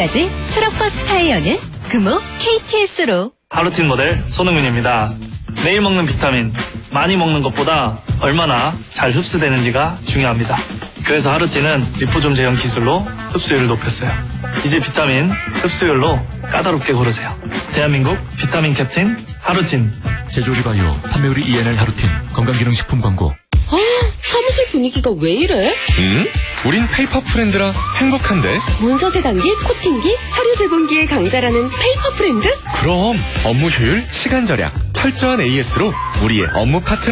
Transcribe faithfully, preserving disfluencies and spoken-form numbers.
이제까지 트럭버스 타이어는 금호 케이티에스로. 하루틴 모델 손흥민입니다. 매일 먹는 비타민, 많이 먹는 것보다 얼마나 잘 흡수되는지가 중요합니다. 그래서 하루틴은 리포좀 제형 기술로 흡수율을 높였어요. 이제 비타민 흡수율로 까다롭게 고르세요. 대한민국 비타민 캡틴 하루틴. 제조리 바이오, 판매율이 이엔엘 하루틴, 건강기능식품 광고. 아, 사무실 분위기가 왜 이래? 응? 우린 페이퍼 프렌드라 행복한데? 문서 세단기, 코팅기, 서류 제본기의 강자라는 페이퍼 프렌드? 그럼 업무 효율, 시간 절약, 철저한 에이에스로 우리의 업무 파트